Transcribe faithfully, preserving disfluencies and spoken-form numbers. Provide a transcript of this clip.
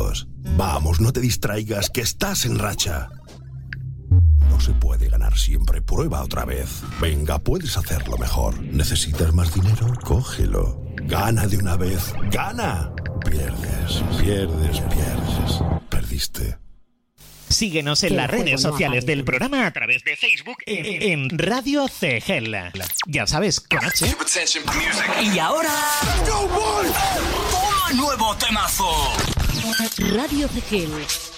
puntos. Vamos, no te distraigas, que estás en racha. No se puede ganar siempre. Prueba otra vez. Venga, puedes hacerlo mejor. ¿Necesitas más dinero? Cógelo. Gana de una vez. ¡Gana! Pierdes, pierdes, pierdes. Perdiste. Síguenos en las redes sociales del programa a través de Facebook en, en Radio C G L. Ya sabes, con H. Y ahora... ¡Toma nuevo temazo! Radio C G L.